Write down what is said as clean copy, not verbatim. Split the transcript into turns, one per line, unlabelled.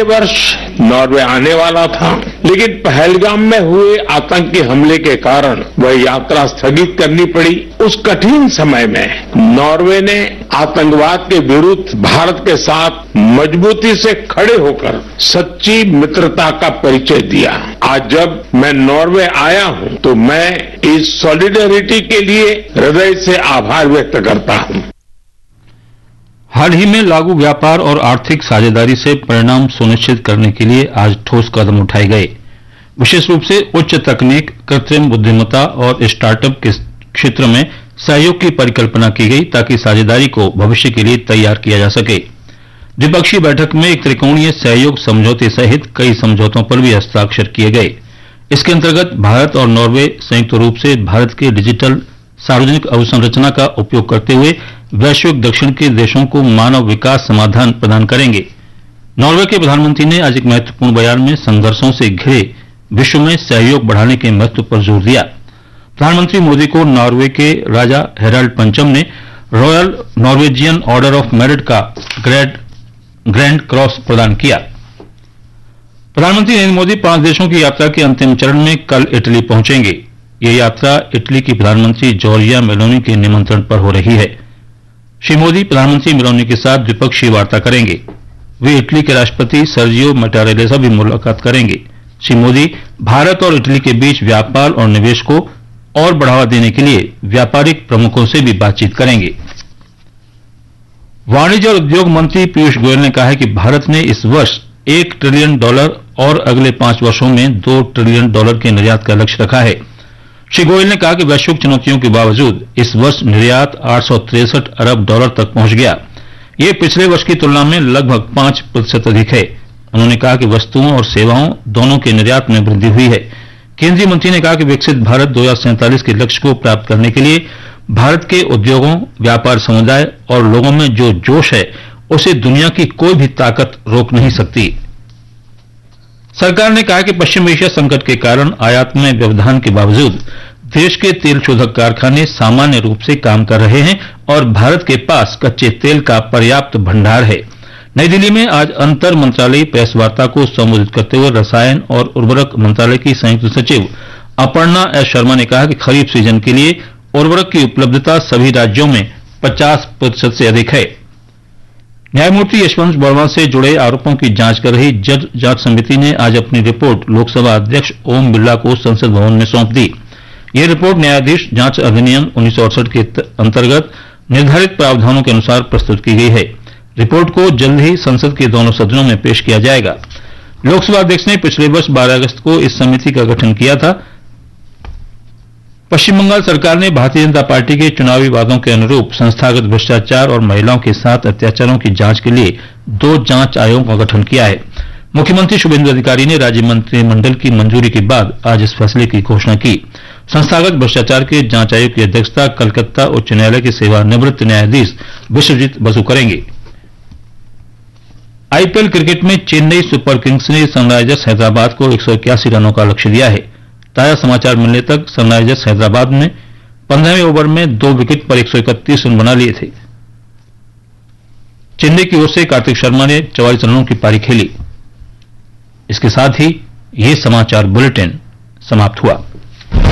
वर्ष नॉर्वे आने वाला था, लेकिन पहलगाम में हुए आतंकी हमले के कारण वह यात्रा स्थगित करनी पड़ी। उस कठिन समय में नॉर्वे ने आतंकवाद के विरुद्ध भारत के साथ मजबूती से खड़े होकर सच्ची मित्रता का परिचय दिया। आज जब मैं नॉर्वे आया हूं तो मैं इस सॉलिडेरिटी के लिए हृदय से आभार व्यक्त करता हूं।
हाल ही में लागू व्यापार और आर्थिक साझेदारी से परिणाम सुनिश्चित करने के लिए आज ठोस कदम उठाए गए। विशेष रूप से उच्च तकनीक, कृत्रिम बुद्धिमत्ता और स्टार्टअप के क्षेत्र में सहयोग की परिकल्पना की गई ताकि साझेदारी को भविष्य के लिए तैयार किया जा सके। द्विपक्षीय बैठक में एक त्रिकोणीय सहयोग समझौते सहित कई समझौतों पर भी हस्ताक्षर किए गए। इसके अंतर्गत भारत और नॉर्वे संयुक्त रूप से भारत के डिजिटल सार्वजनिक अवसंरचना का उपयोग करते हुए वैश्विक दक्षिण के देशों को मानव विकास समाधान प्रदान करेंगे। नॉर्वे के प्रधानमंत्री ने आज एक महत्वपूर्ण बयान में संघर्षों से घिरे विश्व में सहयोग बढ़ाने के महत्व पर जोर दिया। प्रधानमंत्री मोदी को नॉर्वे के राजा हेराल्ड पंचम ने royal Norwegian order of merit का ग्रैंड क्रॉस प्रदान किया। प्रधानमंत्री नरेंद्र मोदी 5 देशों की यात्रा के अंतिम चरण में कल इटली पहुंचेंगे। यह यात्रा इटली की प्रधानमंत्री जॉर्जिया मेलोनी के निमंत्रण पर हो रही है। श्री मोदी प्रधानमंत्री मेलोनी के साथ द्विपक्षीय वार्ता करेंगे। वे इटली के राष्ट्रपति सर्जियो मैटारेला से भी मुलाकात करेंगे। श्री मोदी भारत और इटली के बीच व्यापार और निवेश को और बढ़ावा देने के लिए व्यापारिक प्रमुखों से भी बातचीत करेंगे। वाणिज्य और उद्योग मंत्री पीयूष गोयल ने कहा है कि भारत ने इस वर्ष $1 ट्रिलियन और अगले 5 वर्षों में $2 ट्रिलियन के निर्यात का लक्ष्य रखा है। श्री गोयल ने कहा कि वैश्विक चुनौतियों के बावजूद इस वर्ष निर्यात $863 अरब तक पहुंच गया। यह पिछले वर्ष की तुलना में लगभग 5% अधिक है। उन्होंने कहा कि वस्तुओं और सेवाओं दोनों के निर्यात में वृद्धि हुई है। केंद्रीय मंत्री ने कहा कि विकसित भारत 2047 के लक्ष्य को प्राप्त करने के लिए भारत के उद्योगों, व्यापार समुदाय और लोगों में जो जोश है उसे दुनिया की कोई भी ताकत रोक नहीं सकती। सरकार ने कहा कि पश्चिम एशिया संकट के कारण आयात में व्यवधान के बावजूद देश के तेल शोधक कारखाने सामान्य रूप से काम कर रहे हैं और भारत के पास कच्चे तेल का पर्याप्त भंडार है। नई दिल्ली में आज अंतर मंत्रालयी प्रेस वार्ता को संबोधित करते हुए रसायन और उर्वरक मंत्रालय की संयुक्त सचिव अपर्णा एस शर्मा ने कहा कि खरीफ सीजन के लिए उर्वरक की उपलब्धता सभी राज्यों में 50% से अधिक है। न्यायमूर्ति यशवंत वर्मा से जुड़े आरोपों की जांच कर रही जज जांच समिति ने आज अपनी रिपोर्ट लोकसभा अध्यक्ष ओम बिरला को संसद भवन में सौंप दी। यह रिपोर्ट न्यायाधीश जांच अधिनियम 1968 के अंतर्गत निर्धारित प्रावधानों के अनुसार प्रस्तुत की गई है। रिपोर्ट को जल्द ही संसद के दोनों सदनों में पेश किया जाएगा। लोकसभा अध्यक्ष ने पिछले वर्ष 12 अगस्त को इस समिति का गठन किया था। पश्चिम बंगाल सरकार ने भारतीय जनता पार्टी के चुनावी वादों के अनुरूप संस्थागत भ्रष्टाचार और महिलाओं के साथ अत्याचारों की जांच के लिए 2 जांच आयोगों का गठन किया है। मुख्यमंत्री शुभेंदु अधिकारी ने राज्य मंत्रिमंडल की मंजूरी के बाद आज इस फैसले की घोषणा की। संस्थागत भ्रष्टाचार के जांच आयोग की अध्यक्षता कलकत्ता उच्च न्यायालय के सेवानिवृत्त न्यायाधीश विश्वजीत बसु करेंगे। आईपीएल क्रिकेट में चेन्नई सुपर किंग्स ने सनराइजर्स हैदराबाद को 181 रनों का लक्ष्य दिया है। ताजा समाचार मिलने तक सनराइजर्स हैदराबाद ने 15वें ओवर में 2 विकेट पर 131 रन बना लिए थे। चेन्नई की ओर से कार्तिक शर्मा ने 44 रनों की पारी खेली। इसके साथ ही यह समाचार बुलेटिन समाप्त हुआ।